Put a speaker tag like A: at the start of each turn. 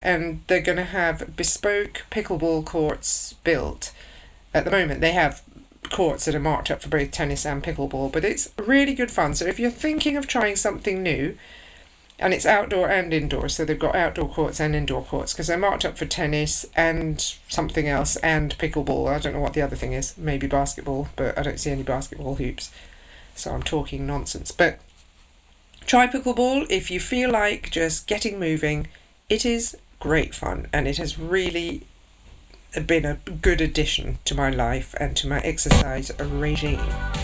A: and they're going to have bespoke pickleball courts built. At the moment, they have courts that are marked up for both tennis and pickleball, but it's really good fun. So if you're thinking of trying something new, and it's outdoor and indoor, so they've got outdoor courts and indoor courts, because they're marked up for tennis and something else and pickleball. I don't know what the other thing is, maybe basketball, but I don't see any basketball hoops, so I'm talking nonsense. But try pickleball if you feel like just getting moving. It is great fun, and it has really been a good addition to my life and to my exercise regime.